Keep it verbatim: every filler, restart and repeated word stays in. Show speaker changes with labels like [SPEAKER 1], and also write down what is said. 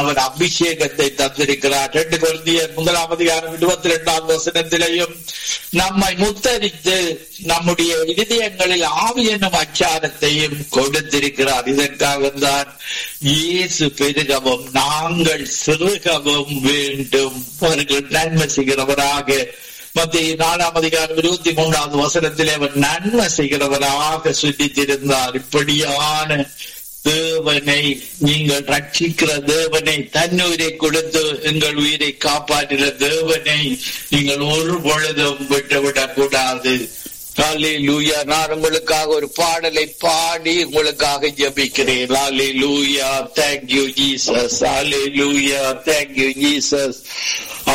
[SPEAKER 1] அவர் அபிஷேகத்தை தந்திருக்கிறார். ரெண்டு கொரிந்தியர் முதலாம் அதிகாரம் இருபத்தி இரண்டாம் வசனத்திலேயும் நம்மை முத்தரித்து நம்முடைய இதயங்களில் ஆவி என்னும் அச்சாரத்தையும் கொடுத்திருக்கிறார். இதற்காக தான் இயேசு பெருகவும் நாங்கள் சிறுகவும் வேண்டும். அவர்கள் நன்மை செய்கிறவராக மத்திய நாலாம் அதிகாரம் இருபத்தி மூன்றாவது வசனத்திலே அவர் நன்மை செய்கிறவராக சுற்றித்திருந்தார். இப்படியான தேவனை, நீங்கள் ரட்சிக்கிற தேவனை, தன்னுயிரை கொடுத்து எங்கள் உயிரை காப்பாற்றுகிற தேவனை நீங்கள் ஒரு பொழுதும் விட்டுவிடக் கூடாது. ஹல்லேலூயா. நான் உங்களுக்காக ஒரு பாடலை பாடி உங்களுக்காக ஜெபிக்கிறேன். ஹல்லேலூயா. Thank you Jesus. Hallelujah. Thank you Jesus.